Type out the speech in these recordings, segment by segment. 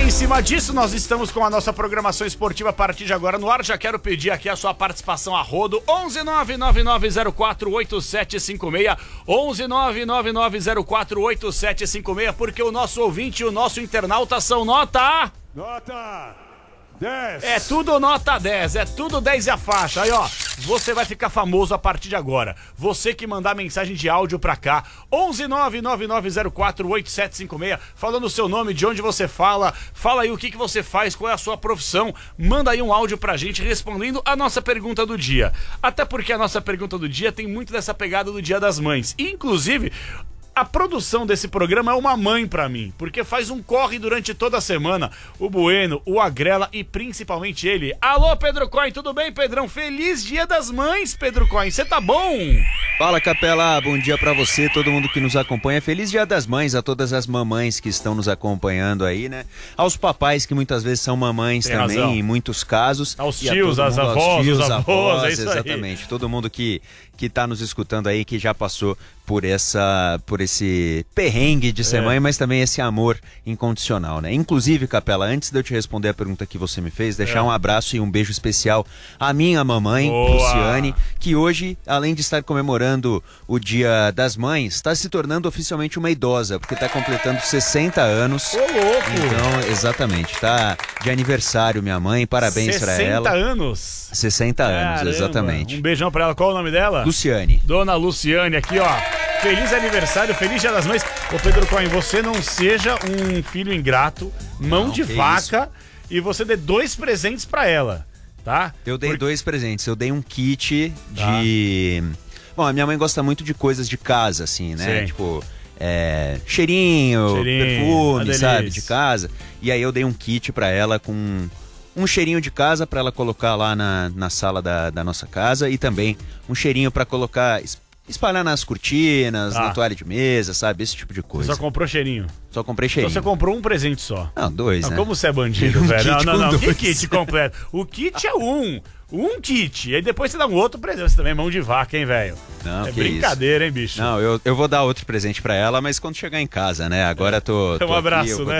em cima disso, nós estamos com a nossa programação esportiva a partir de agora no ar. Já quero pedir aqui a sua participação a rodo. 11999048756, 11999048756, porque o nosso ouvinte e o nosso internauta são nota 10. É tudo nota 10, é tudo 10 e a faixa. Aí, ó, você vai ficar famoso a partir de agora. Você que mandar mensagem de áudio pra cá, 11999048756, falando o seu nome, de onde você fala aí o que você faz, qual é a sua profissão. Manda aí um áudio pra gente respondendo a nossa pergunta do dia. Até porque a nossa pergunta do dia tem muito dessa pegada do Dia das Mães. Inclusive, a produção desse programa é uma mãe pra mim, porque faz um corre durante toda a semana. O Bueno, o Agrela e principalmente ele. Alô, Pedro Coin, tudo bem, Pedrão? Feliz Dia das Mães, Pedro Coin, você tá bom? Fala, Capela, bom dia pra você, todo mundo que nos acompanha. Feliz Dia das Mães a todas as mamães que estão nos acompanhando aí, né? Aos papais que muitas vezes são mamães tem também, razão. Em muitos casos. Aos tios, às avós, os avós, é isso exatamente. Aí. Todo mundo que tá nos escutando aí, que já passou por esse perrengue de ser mãe, mas também esse amor incondicional, né? Inclusive, Capela, antes de eu te responder a pergunta que você me fez, deixar um abraço e um beijo especial à minha mamãe, Luciane, que hoje, além de estar comemorando o Dia das Mães, está se tornando oficialmente uma idosa, porque está completando 60 anos. Ô, louco! Então, exatamente, tá de aniversário minha mãe, parabéns pra ela. 60 anos? 60 anos, Caramba. Exatamente. Um beijão pra ela, qual é o nome dela? Luciane. Dona Luciane, aqui ó, feliz aniversário, feliz Dia das Mães. Ô Pedro Coin, você não seja um filho ingrato, mão de vaca, e você dê 2 presentes pra ela, tá? Eu dei 2 presentes, eu dei um kit de... Bom, a minha mãe gosta muito de coisas de casa, assim, né? Sim. Tipo, cheirinho, perfume, sabe, de casa. E aí eu dei um kit pra ela com um cheirinho de casa pra ela colocar lá na sala da nossa casa, e também um cheirinho pra colocar, espalhar nas cortinas, na toalha de mesa, sabe? Esse tipo de coisa. Você só comprou cheirinho? Só comprei cheirinho. Então você comprou um presente só? Não, 2, né? Como você é bandido, velho? Não. Que kit completo? O kit é um kit, e aí depois você dá um outro presente. Você também é mão de vaca, hein, velho? Não, é brincadeira, hein, bicho? Não, eu vou dar outro presente pra ela, mas quando chegar em casa, né? Agora tô um abraço, aqui, né?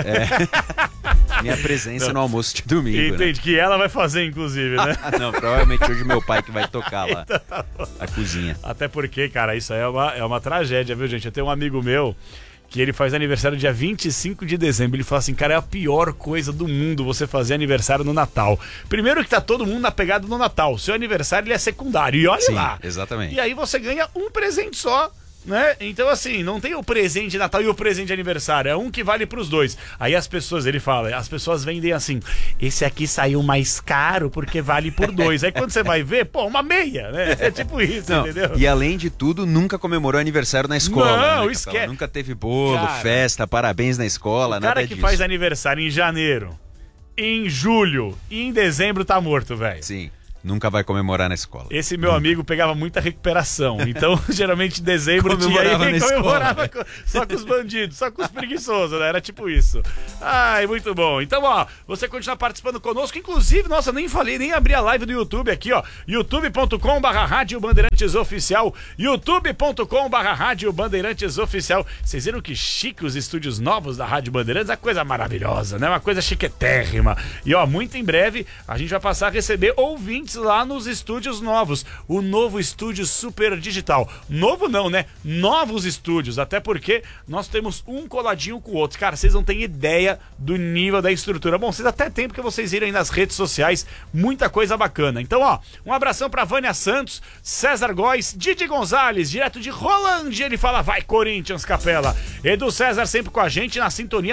Minha presença no almoço de domingo. Entende, né? Que ela vai fazer, inclusive, né? Não, provavelmente hoje meu pai que vai tocar lá a cozinha. Até porque, cara, isso aí é uma tragédia, viu, gente? Eu tenho um amigo meu que ele faz aniversário dia 25 de dezembro. Ele fala assim, cara, é a pior coisa do mundo você fazer aniversário no Natal. Primeiro que tá todo mundo na pegada no Natal. Seu aniversário, ele é secundário. E olha lá. Exatamente. E aí você ganha um presente só, né? Então assim, não tem o presente de Natal e o presente de aniversário, é um que vale pros dois. Aí as pessoas, ele fala, as pessoas vendem assim, esse aqui saiu mais caro porque vale por 2. Aí quando você vai ver, pô, uma meia, né? É tipo isso, entendeu? E além de tudo, nunca comemorou aniversário na escola. Não, né, esquece. Nunca teve bolo, festa, parabéns na escola, nada disso. O cara que faz disso. aniversário em janeiro, em julho e em dezembro tá morto, velho. Sim. Nunca vai comemorar na escola. Esse meu amigo pegava muita recuperação. Então, geralmente, em dezembro comemorava só com os bandidos, só com os preguiçosos, né? Era tipo isso. Ai, muito bom. Então, ó, você continua participando conosco. Inclusive, nossa, nem falei, nem abri a live do YouTube aqui, ó. youtube.com/Rádio Bandeirantes Oficial. youtube.com/Rádio Bandeirantes Oficial. Vocês viram que chique os estúdios novos da Rádio Bandeirantes? É uma coisa maravilhosa, né? Uma coisa chiquetérrima. E, ó, muito em breve, a gente vai passar a receber ouvintes lá nos estúdios novos, o novo estúdio super digital. Novo não, né? Novos estúdios, até porque nós temos um coladinho com o outro. Cara, vocês não têm ideia do nível da estrutura. Bom, vocês até têm porque vocês viram aí nas redes sociais, muita coisa bacana. Então, ó, um abração pra Vânia Santos, César Góes, Didi Gonzalez, direto de Rolândia, ele fala, vai Corinthians, Capela. Edu César sempre com a gente na sintonia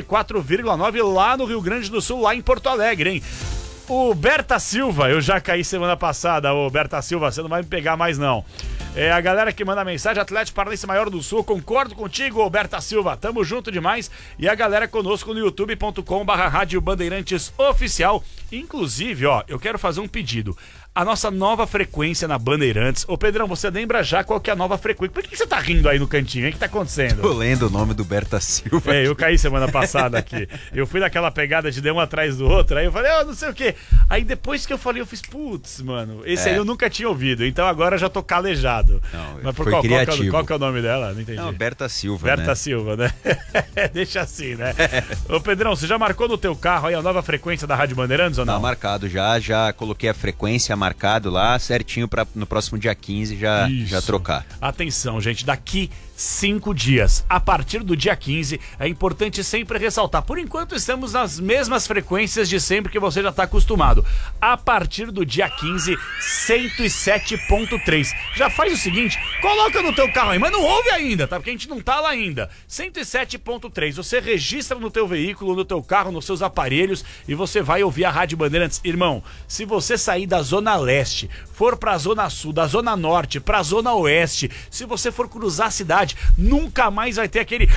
94,9 lá no Rio Grande do Sul, lá em Porto Alegre, hein? O Berta Silva, eu já caí semana passada, ô Berta Silva, você não vai me pegar mais não. É a galera que manda mensagem, Atlético Paranaense Maior do Sul, concordo contigo, ô Berta Silva, tamo junto demais. E a galera conosco no youtube.com/Rádio Bandeirantes Oficial. Inclusive, ó, eu quero fazer um pedido. a nossa nova frequência na Bandeirantes. Ô Pedrão, você lembra já qual que é a nova frequência? Por que você tá rindo aí no cantinho? O que tá acontecendo? Tô lendo o nome do Berta Silva. Eu caí semana passada aqui. Eu fui naquela pegada de um atrás do outro, aí eu falei, não sei o quê. Aí depois que eu falei, eu fiz, putz, mano, esse aí eu nunca tinha ouvido, então agora já tô calejado. Não, mas foi criativo. Qual que é o nome dela? Não entendi. Não, Berta Silva, Berta Silva, né? Deixa assim, né? Ô Pedrão, você já marcou no teu carro aí a nova frequência da Rádio Bandeirantes ou não? Tá marcado já coloquei a frequência marcado lá, certinho para no próximo dia 15 já trocar. Atenção, gente, daqui 5 dias, a partir do dia 15, é importante sempre ressaltar, por enquanto estamos nas mesmas frequências de sempre que você já está acostumado. A partir do dia 15, 107.3. Já faz o seguinte, coloca no teu carro aí, mas não ouve ainda, tá? Porque a gente não tá lá ainda. 107.3, você registra no teu veículo, no teu carro, nos seus aparelhos e você vai ouvir a Rádio Bandeirantes. Irmão, se você sair da Zona Leste, for pra Zona Sul, da Zona Norte, pra Zona Oeste, se você for cruzar a cidade, nunca mais vai ter aquele...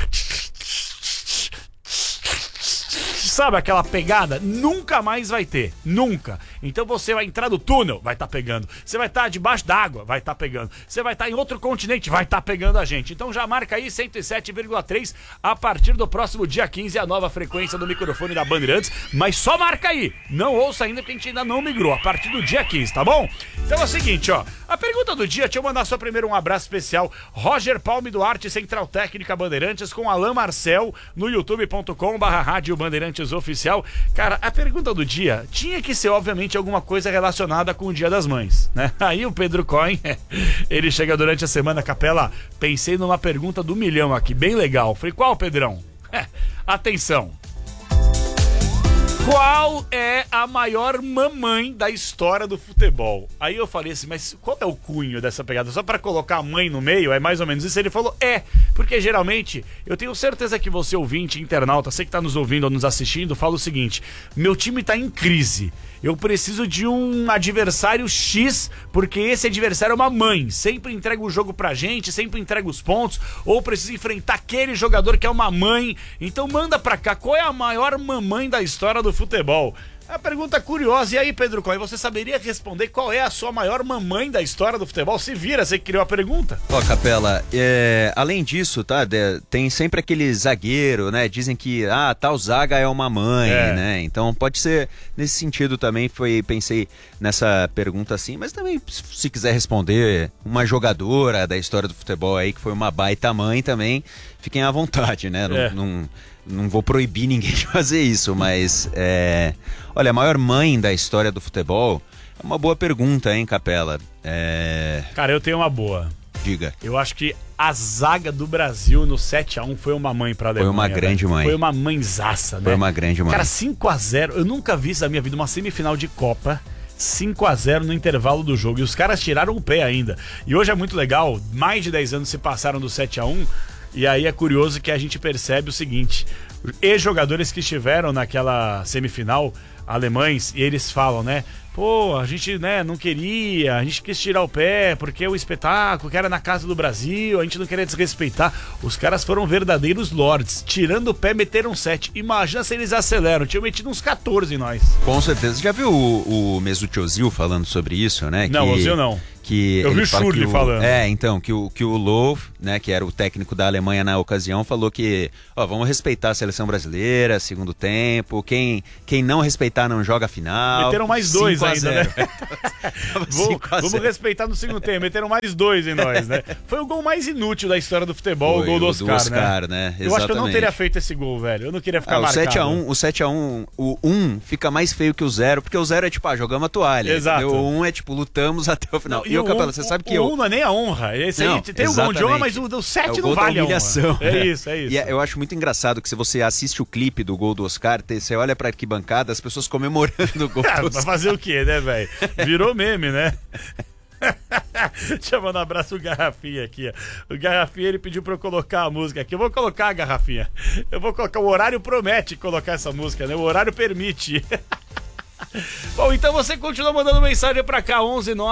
Sabe aquela pegada? Nunca mais vai ter. Nunca. Então você vai entrar no túnel, vai estar pegando. Você vai estar debaixo d'água, vai estar pegando. Você vai estar em outro continente, vai estar pegando a gente. Então já marca aí 107,3 a partir do próximo dia 15, a nova frequência do microfone da Bandeirantes. Mas só marca aí. Não ouça ainda porque a gente ainda não migrou. A partir do dia 15, tá bom? Então é o seguinte, ó. A pergunta do dia, deixa eu mandar só primeiro um abraço especial. Roger Palme Duarte, Central Técnica Bandeirantes, com Alain Marcel, no youtube.com/Rádio Bandeirantes Oficial. Cara, a pergunta do dia tinha que ser, obviamente, alguma coisa relacionada com o Dia das Mães, né? Aí o Pedro Cohen, ele chega durante a semana, Capela, pensei numa pergunta do milhão aqui, bem legal. Falei, qual, Pedrão? Atenção. Qual é a maior mamãe da história do futebol? Aí eu falei assim, mas qual é o cunho dessa pegada? Só pra colocar a mãe no meio? É mais ou menos isso? Ele falou, porque geralmente, eu tenho certeza que você ouvinte, internauta, você que tá nos ouvindo ou nos assistindo, fala o seguinte, meu time tá em crise. Eu preciso de um adversário X, porque esse adversário é uma mãe. Sempre entrega o jogo pra gente, sempre entrega os pontos, ou preciso enfrentar aquele jogador que é uma mãe. Então manda pra cá, qual é a maior mamãe da história do futebol? É uma pergunta curiosa. E aí, Pedro Coy, você saberia responder qual é a sua maior mamãe da história do futebol? Se vira, você que criou a pergunta. Ó, Capela, além disso, tá? Tem sempre aquele zagueiro, né? Dizem que, tal zaga é uma mãe, né? Então pode ser nesse sentido também, pensei nessa pergunta assim, mas também, se quiser responder uma jogadora da história do futebol aí, que foi uma baita mãe também, fiquem à vontade, né? Não vou proibir ninguém de fazer isso, mas olha, a maior mãe da história do futebol é uma boa pergunta, hein, Capela? Cara, eu tenho uma boa. Diga. Eu acho que a zaga do Brasil no 7-1 foi uma mãe pra Alemanha. Foi uma grande mãe. Foi uma mãezaça, né? Foi uma grande mãe. Cara, 5-0, eu nunca vi isso na minha vida, uma semifinal de Copa, 5-0 no intervalo do jogo, e os caras tiraram o pé ainda. E hoje é muito legal, mais de 10 anos se passaram do 7-1, e aí é curioso que a gente percebe o seguinte, ex-jogadores que estiveram naquela semifinal, alemães, e eles falam, né? Pô, a gente, né, não queria, a gente quis tirar o pé, porque o espetáculo que era na casa do Brasil, a gente não queria desrespeitar. Os caras foram verdadeiros lords, tirando o pé, meteram 7. Imagina se eles aceleram, tinham metido uns 14 em nós. Com certeza. Já viu o Mesut Ozil falando sobre isso, né? Não, Ozil não. Eu vi o Schürrle falando. Então, que o Löw, né, que era o técnico da Alemanha na ocasião, falou que, vamos respeitar a seleção brasileira, segundo tempo, quem não respeitar não joga a final. Meteram mais 2 ainda, né? Vamos respeitar no segundo tempo, meteram mais 2 em nós, né? Foi o gol mais inútil da história do futebol, o gol do Oscar, né? Eu acho que eu não teria feito esse gol, velho. Eu não queria ficar marcado. O 7-1, o 1 fica mais feio que o 0, porque o 0 é tipo, jogamos a toalha. Exato. O 1 é tipo, lutamos até o final. Não, Capela, você sabe que o 1 não é nem a honra. Esse aí tem o gol de honra, mas o 7 não vale a honra. É isso. E eu acho muito engraçado que se você assiste o clipe do gol do Oscar, você olha pra arquibancada, as pessoas comemorando o gol do Oscar. Pra fazer o quê, né, velho? Virou meme, né? Deixa eu mandar um abraço pro Garrafinha aqui, ó. O Garrafinha, ele pediu pra eu colocar a música aqui. Eu vou colocar a Garrafinha. Eu vou colocar, o horário promete colocar essa música, né? O horário permite. Bom, então você continua mandando mensagem pra cá,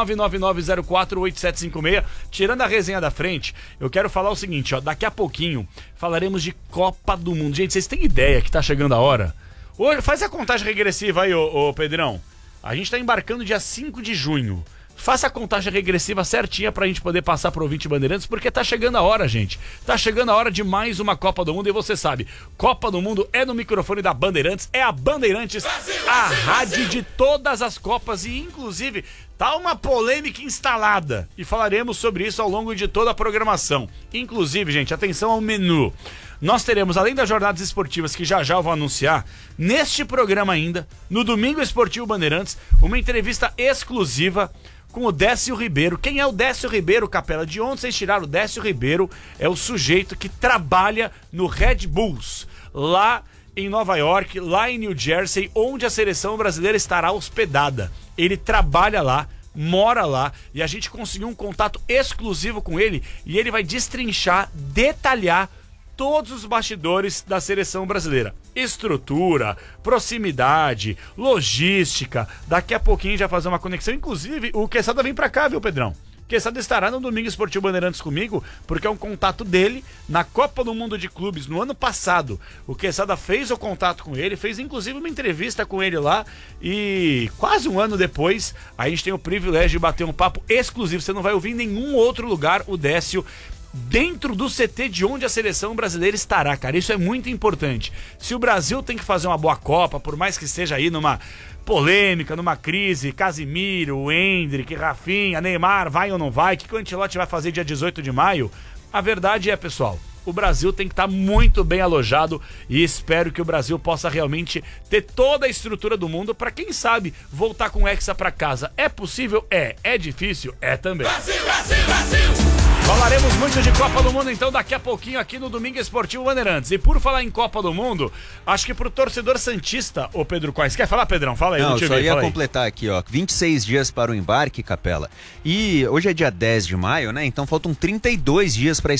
11999048756. Tirando a resenha da frente, eu quero falar o seguinte, ó. Daqui a pouquinho falaremos de Copa do Mundo. Gente, vocês têm ideia que tá chegando a hora? Faz a contagem regressiva aí, ô Pedrão. A gente tá embarcando dia 5 de junho. Faça a contagem regressiva certinha pra gente poder passar pro ouvinte Bandeirantes, porque tá chegando a hora, gente. Tá chegando a hora de mais uma Copa do Mundo e você sabe, Copa do Mundo é no microfone da Bandeirantes, é a Bandeirantes, Brasil, a rádio de todas as Copas e inclusive tá uma polêmica instalada e falaremos sobre isso ao longo de toda a programação. Inclusive, gente, atenção ao menu. Nós teremos, além das jornadas esportivas que já eu vou anunciar, neste programa ainda, no Domingo Esportivo Bandeirantes, uma entrevista exclusiva com o Décio Ribeiro. Quem é o Décio Ribeiro, Capela? De onde vocês tiraram? O Décio Ribeiro é o sujeito que trabalha no Red Bulls, lá em Nova York, lá em New Jersey, onde a seleção brasileira estará hospedada. Ele trabalha lá, mora lá, e a gente conseguiu um contato exclusivo com ele, e ele vai destrinchar, detalhar todos os bastidores da seleção brasileira. Estrutura, proximidade, logística. Daqui a pouquinho a gente vai fazer uma conexão. Inclusive, o Quesada vem pra cá, viu, Pedrão? Quesada estará no Domingo Esportivo Bandeirantes comigo, porque é um contato dele na Copa do Mundo de Clubes, no ano passado. O Quesada fez o contato com ele, fez inclusive uma entrevista com ele lá, e quase um ano depois, a gente tem o privilégio de bater um papo exclusivo. Você não vai ouvir em nenhum outro lugar o Décio dentro do CT de onde a seleção brasileira estará, cara. Isso é muito importante. Se o Brasil tem que fazer uma boa Copa, por mais que esteja aí numa polêmica, numa crise, Casimiro, Endrick, Rafinha, Neymar, vai ou não vai, o que o Ancelotti vai fazer dia 18 de maio? A verdade é, pessoal, o Brasil tem que estar muito bem alojado e espero que o Brasil possa realmente ter toda a estrutura do mundo para, quem sabe, voltar com o Hexa para casa. É possível? É. É difícil? É também. Brasil, Brasil, Brasil! Falaremos muito de Copa do Mundo, então, daqui a pouquinho aqui no Domingo Esportivo Bandeirantes. E por falar em Copa do Mundo, acho que pro torcedor santista, ô Pedro Quais, quer falar, Pedrão? Fala aí. Não, eu só ia completar aqui, ó, 26 dias para o embarque, Capela. E hoje é dia 10 de maio, né? Então faltam 32 dias para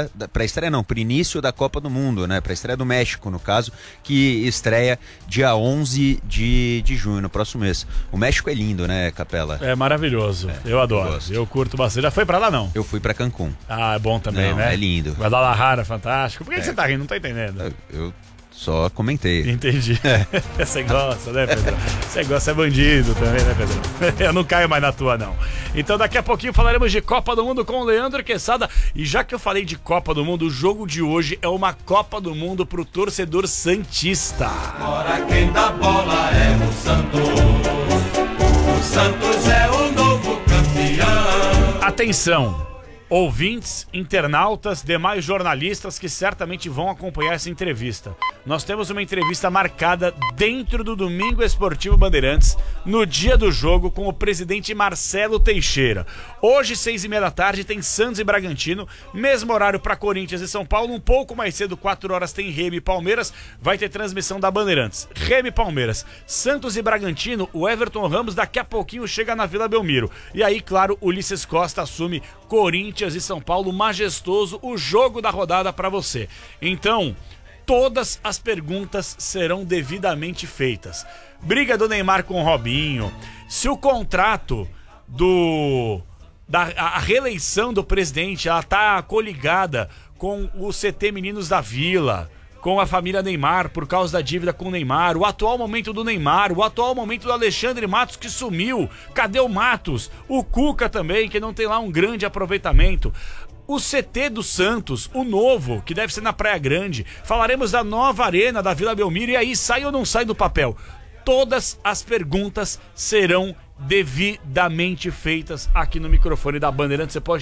pro início da Copa do Mundo, né? Pra estreia do México, no caso, que estreia dia 11 de junho, no próximo mês. O México é lindo, né, Capela? É maravilhoso. Eu adoro. Eu curto bastante. Já foi pra lá, não? Eu fui pra Cancún. Ah, é bom também, não, né? É lindo. Guadalajara, fantástico. Por que você tá rindo? Não tá entendendo. Eu só comentei. Entendi. Você gosta, né, Pedro? Você gosta, é bandido também, né, Pedro? Eu não caio mais na tua, não. Então daqui a pouquinho falaremos de Copa do Mundo com o Leandro Quesada. E já que eu falei de Copa do Mundo, o jogo de hoje é uma Copa do Mundo pro torcedor santista. Agora quem dá bola é o Santos. O Santos é o novo campeão. Atenção! Ouvintes, internautas, demais jornalistas que certamente vão acompanhar essa entrevista. Nós temos uma entrevista marcada dentro do Domingo Esportivo Bandeirantes, no dia do jogo, com o presidente Marcelo Teixeira. Hoje, 6h30 da tarde, tem Santos e Bragantino, mesmo horário para Corinthians e São Paulo, um pouco mais cedo, 4 horas, tem Remy e Palmeiras, vai ter transmissão da Bandeirantes. Remy e Palmeiras, Santos e Bragantino, o Everton Ramos daqui a pouquinho chega na Vila Belmiro. E aí, claro, Ulisses Costa assume Corinthians e São Paulo, majestoso, o jogo da rodada para você. Então, todas as perguntas serão devidamente feitas. Briga do Neymar com o Robinho, se o contrato a reeleição do presidente, ela tá coligada com o CT Meninos da Vila, com a família Neymar, por causa da dívida com o Neymar, o atual momento do Neymar, o atual momento do Alexandre Matos, que sumiu, cadê o Matos? O Cuca também, que não tem lá um grande aproveitamento. O CT do Santos, o novo, que deve ser na Praia Grande. Falaremos da nova arena da Vila Belmiro, e aí sai ou não sai do papel? Todas as perguntas serão devidamente feitas aqui no microfone da Bandeirantes. Você pode